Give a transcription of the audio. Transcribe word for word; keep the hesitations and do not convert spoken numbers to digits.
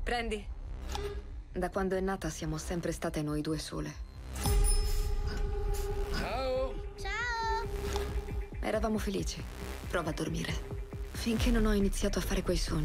Prendi. Da quando è nata siamo sempre state noi due sole. Ciao! Ciao! Eravamo felici. Prova a dormire. Finché non ho iniziato a fare quei sogni.